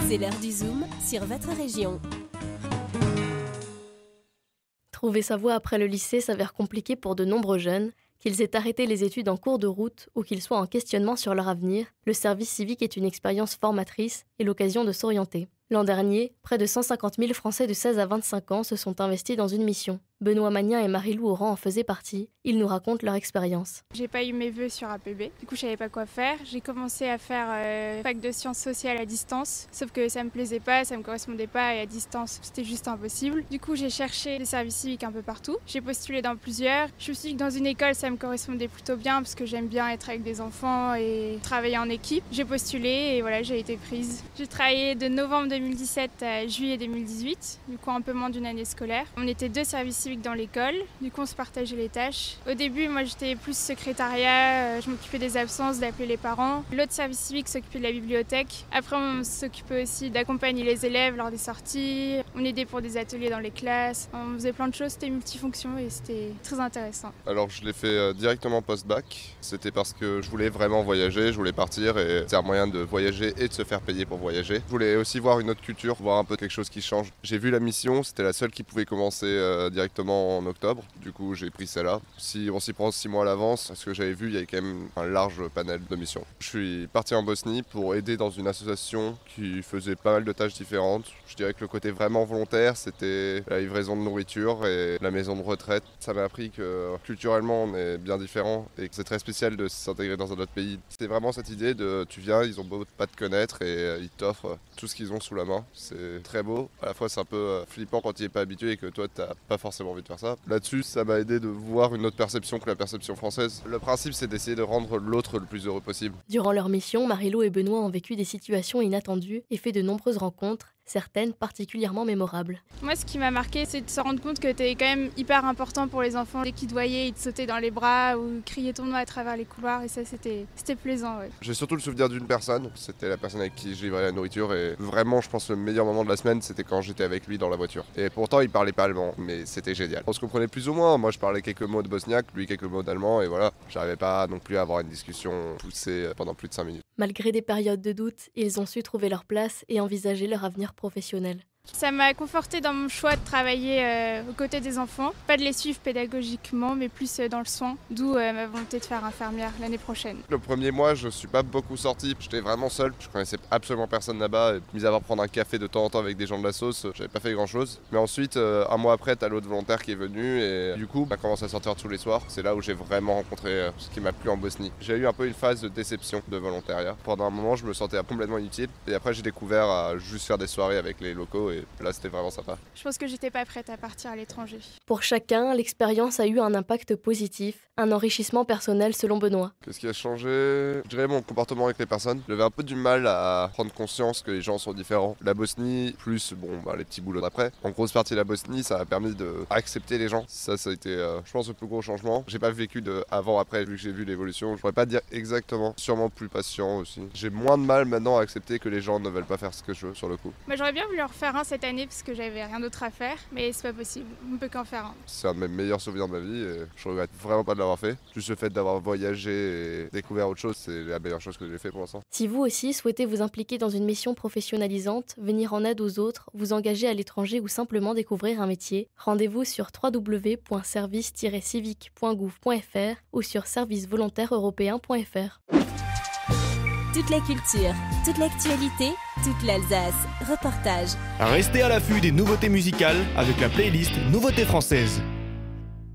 C'est l'heure du Zoom sur votre région. Trouver sa voie après le lycée s'avère compliqué pour de nombreux jeunes. Qu'ils aient arrêté les études en cours de route ou qu'ils soient en questionnement sur leur avenir, le service civique est une expérience formatrice et l'occasion de s'orienter. L'an dernier, près de 150 000 Français de 16 à 25 ans se sont investis dans une mission. Benoît Magnin et Marie-Lou Oran en faisaient partie. Ils nous racontent leur expérience. J'ai pas eu mes vœux sur APB, du coup je savais pas quoi faire. J'ai commencé à faire fac de sciences sociales à distance, sauf que ça me plaisait pas, ça me correspondait pas et à distance c'était juste impossible. Du coup j'ai cherché des services civiques un peu partout. J'ai postulé dans plusieurs. Je me suis dit que dans une école ça me correspondait plutôt bien parce que j'aime bien être avec des enfants et travailler en équipe. J'ai postulé et voilà, j'ai été prise. J'ai travaillé de novembre 2017 à juillet 2018, du coup un peu moins d'une année scolaire. On était 2 services civiques dans l'école, du coup on se partageait les tâches. Au début moi j'étais plus secrétariat, je m'occupais des absences, d'appeler les parents. L'autre service civique s'occupait de la bibliothèque. Après on s'occupait aussi d'accompagner les élèves lors des sorties, on aidait pour des ateliers dans les classes, on faisait plein de choses, c'était multifonction et c'était très intéressant. Alors je l'ai fait directement post-bac, c'était parce que je voulais vraiment voyager, je voulais partir et c'est un moyen de voyager et de se faire payer pour voyager. Je voulais aussi voir une autre culture, voir un peu quelque chose qui change. J'ai vu la mission, c'était la seule qui pouvait commencer directement en octobre, du coup j'ai pris celle-là. Si on s'y prend 6 mois à l'avance, ce que j'avais vu, il y avait quand même un large panel de missions. Je suis parti en Bosnie pour aider dans une association qui faisait pas mal de tâches différentes. Je dirais que le côté vraiment volontaire, c'était la livraison de nourriture et la maison de retraite. Ça m'a appris que culturellement on est bien différents et que c'est très spécial de s'intégrer dans un autre pays. C'est vraiment cette idée de tu viens, ils ont beau pas te connaître et ils t'offrent tout ce qu'ils ont sous la main. C'est très beau. À la fois c'est un peu flippant quand tu n'y es pas habitué et que toi t'as pas forcément envie de faire ça. Là-dessus, ça m'a aidé de voir une autre perception que la perception française. Le principe, c'est d'essayer de rendre l'autre le plus heureux possible. Durant leur mission, Marie-Lou et Benoît ont vécu des situations inattendues et fait de nombreuses rencontres, certaines particulièrement mémorables. Moi, ce qui m'a marqué, c'est de se rendre compte que t'es quand même hyper important pour les enfants. Dès qu'ils te voyaient, ils te sautaient dans les bras ou criaient ton nom à travers les couloirs et ça, c'était plaisant. Ouais. J'ai surtout le souvenir d'une personne, c'était la personne avec qui je livrais la nourriture et vraiment, je pense, le meilleur moment de la semaine, c'était quand j'étais avec lui dans la voiture. Et pourtant, il parlait pas allemand, mais c'était génial. On se comprenait plus ou moins, moi je parlais quelques mots de bosniaque, lui quelques mots d'allemand et voilà, j'arrivais pas non plus à avoir une discussion poussée pendant plus de 5 minutes. Malgré des périodes de doute, ils ont su trouver leur place et envisager leur avenir professionnel. Ça m'a confortée dans mon choix de travailler aux côtés des enfants, pas de les suivre pédagogiquement, mais plus dans le soin, d'où ma volonté de faire infirmière l'année prochaine. Le premier mois, je suis pas beaucoup sorti, j'étais vraiment seul, je connaissais absolument personne là-bas, mis à part prendre un café de temps en temps avec des gens de la sauce, j'avais pas fait grand-chose. Mais ensuite, un mois après, t'as l'autre volontaire qui est venu et du coup, on a commencé à sortir tous les soirs. C'est là où j'ai vraiment rencontré ce qui m'a plu en Bosnie. J'ai eu un peu une phase de déception de volontariat. Pendant un moment, je me sentais complètement inutile et après, j'ai découvert à juste faire des soirées avec les locaux. Et là, c'était vraiment sympa. Je pense que j'étais pas prête à partir à l'étranger. Pour chacun, l'expérience a eu un impact positif, un enrichissement personnel selon Benoît. Qu'est-ce qui a changé ? Je dirais mon comportement avec les personnes. J'avais un peu du mal à prendre conscience que les gens sont différents. La Bosnie, plus les petits boulots d'après. En grosse partie de la Bosnie, ça a permis d'accepter les gens. Ça a été, je pense, le plus gros changement. J'ai pas vécu de avant-après, vu que j'ai vu l'évolution. Je pourrais pas dire exactement. Sûrement plus patient aussi. J'ai moins de mal maintenant à accepter que les gens ne veulent pas faire ce que je veux sur le coup. J'aurais bien voulu en refaire un cette année parce que j'avais rien d'autre à faire, mais c'est pas possible, on peut qu'en faire un. C'est un de mes meilleurs souvenirs de ma vie et je regrette vraiment pas de l'avoir fait. Juste le fait d'avoir voyagé et découvert autre chose, c'est la meilleure chose que j'ai fait pour l'instant. Si vous aussi souhaitez vous impliquer dans une mission professionnalisante, venir en aide aux autres, vous engager à l'étranger ou simplement découvrir un métier, rendez-vous sur www.service-civique.gouv.fr ou sur servicevolontaire-européen.fr. Toute la culture, toute l'actualité, toute l'Alsace. Reportage. Restez à l'affût des nouveautés musicales avec la playlist Nouveautés françaises.